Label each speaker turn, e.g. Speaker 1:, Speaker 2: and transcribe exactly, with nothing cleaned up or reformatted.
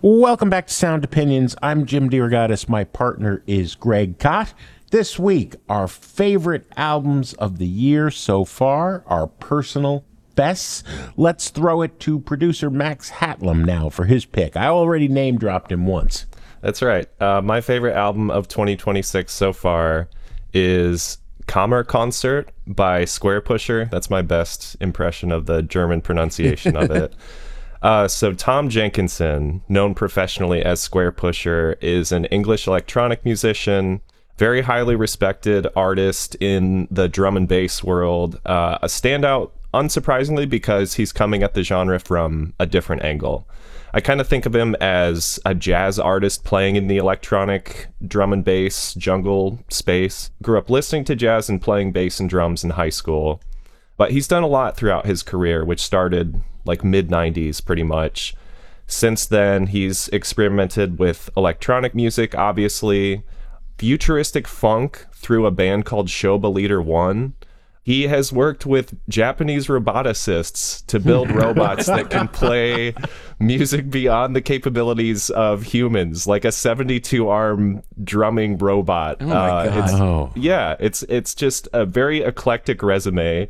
Speaker 1: Welcome back to Sound Opinions. I'm Jim DeRogatis. My partner is Greg Kot. This week, our favorite albums of the year so far, our personal bests. Let's throw it to producer Max Hatlam now for his pick. I already name dropped him once.
Speaker 2: That's right. Uh, my favorite album of twenty twenty-six so far is Kammerkonzert by Squarepusher. That's my best impression of the German pronunciation of it. Uh, so Tom Jenkinson, known professionally as Squarepusher, is an English electronic musician, very highly respected artist in the drum and bass world, uh, a standout, unsurprisingly, because he's coming at the genre from a different angle. I kind of think of him as a jazz artist playing in the electronic drum and bass jungle space. Grew up listening to jazz and playing bass and drums in high school. But he's done a lot throughout his career, which started like mid nineties pretty much. Since then, he's experimented with electronic music, obviously, futuristic funk through a band called Shoba Leader One. He has worked with Japanese roboticists to build robots that can play music beyond the capabilities of humans, like a seventy-two arm drumming robot.
Speaker 3: Oh my
Speaker 2: uh,
Speaker 3: God.
Speaker 2: It's,
Speaker 1: Oh.
Speaker 2: yeah, it's it's just a very eclectic resume.